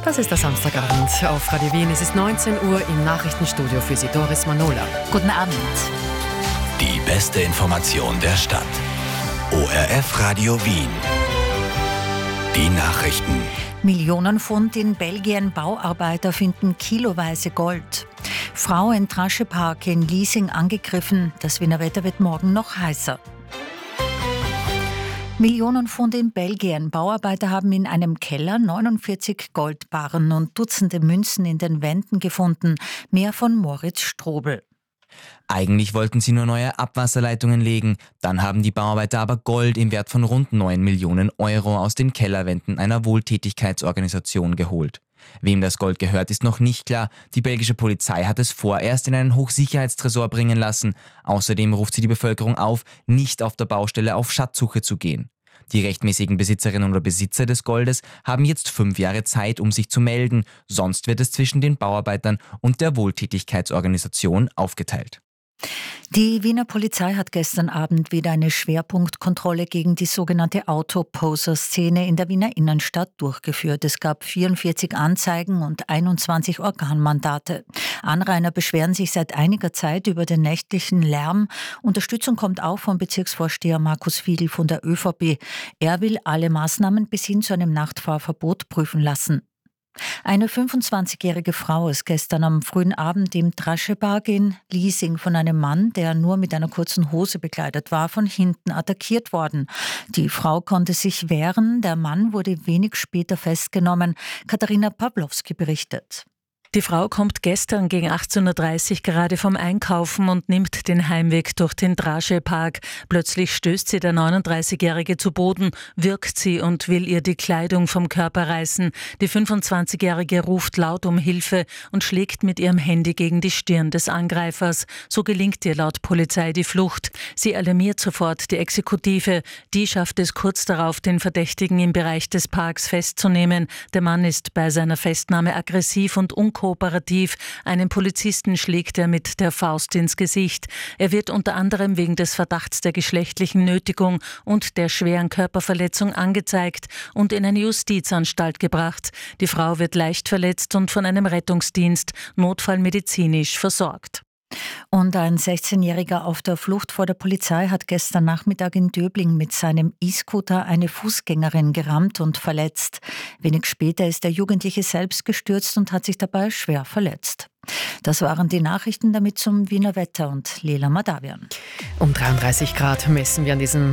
Das ist der Samstagabend auf Radio Wien. Es ist 19 Uhr im Nachrichtenstudio für Sie Doris Manola. Guten Abend. Die beste Information der Stadt. ORF Radio Wien. Die Nachrichten. Millionenfund in Belgien. Bauarbeiter finden kiloweise Gold. Frau in Traschepark in Liesing angegriffen. Das Wiener Wetter wird morgen noch heißer. Millionenfund in Belgien. Bauarbeiter haben in einem Keller 49 Goldbarren und Dutzende Münzen in den Wänden gefunden. Mehr von Moritz Strobel. Eigentlich wollten sie nur neue Abwasserleitungen legen. Dann haben die Bauarbeiter aber Gold im Wert von rund 9 Millionen Euro aus den Kellerwänden einer Wohltätigkeitsorganisation geholt. Wem das Gold gehört, ist noch nicht klar. Die belgische Polizei hat es vorerst in einen Hochsicherheitstresor bringen lassen. Außerdem ruft sie die Bevölkerung auf, nicht auf der Baustelle auf Schatzsuche zu gehen. Die rechtmäßigen Besitzerinnen oder Besitzer des Goldes haben jetzt 5 Jahre Zeit, um sich zu melden. Sonst wird es zwischen den Bauarbeitern und der Wohltätigkeitsorganisation aufgeteilt. Die Wiener Polizei hat gestern Abend wieder eine Schwerpunktkontrolle gegen die sogenannte Autoposer-Szene in der Wiener Innenstadt durchgeführt. Es gab 44 Anzeigen und 21 Organmandate. Anrainer beschweren sich seit einiger Zeit über den nächtlichen Lärm. Unterstützung kommt auch vom Bezirksvorsteher Markus Fiedl von der ÖVP. Er will alle Maßnahmen bis hin zu einem Nachtfahrverbot prüfen lassen. Eine 25-jährige Frau ist gestern am frühen Abend im Traschepark in Liesing von einem Mann, der nur mit einer kurzen Hose bekleidet war, von hinten attackiert worden. Die Frau konnte sich wehren, der Mann wurde wenig später festgenommen. Katharina Pawlowski berichtet. Die Frau kommt gestern gegen 18.30 Uhr gerade vom Einkaufen und nimmt den Heimweg durch den Traschepark. Plötzlich stößt sie der 39-Jährige zu Boden, wirkt sie und will ihr die Kleidung vom Körper reißen. Die 25-Jährige ruft laut um Hilfe und schlägt mit ihrem Handy gegen die Stirn des Angreifers. So gelingt ihr laut Polizei die Flucht. Sie alarmiert sofort die Exekutive. Die schafft es kurz darauf, den Verdächtigen im Bereich des Parks festzunehmen. Der Mann ist bei seiner Festnahme aggressiv und unkooperativ. Einen Polizisten schlägt er mit der Faust ins Gesicht. Er wird unter anderem wegen des Verdachts der geschlechtlichen Nötigung und der schweren Körperverletzung angezeigt und in eine Justizanstalt gebracht. Die Frau wird leicht verletzt und von einem Rettungsdienst notfallmedizinisch versorgt. Und ein 16-Jähriger auf der Flucht vor der Polizei hat gestern Nachmittag in Döbling mit seinem E-Scooter eine Fußgängerin gerammt und verletzt. Wenig später ist der Jugendliche selbst gestürzt und hat sich dabei schwer verletzt. Das waren die Nachrichten, damit zum Wiener Wetter und Lela Madavian. Um 33 Grad messen wir an diesem